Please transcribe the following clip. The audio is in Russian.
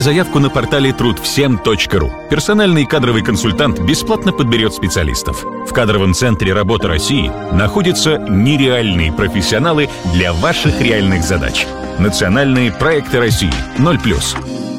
заявку на портале трудвсем.ру. Персональный кадровый консультант бесплатно подберет специалистов. В кадровом центре «Работа России» находятся нереальные профессионалы для ваших реальных задач. Национальные проекты России 0+.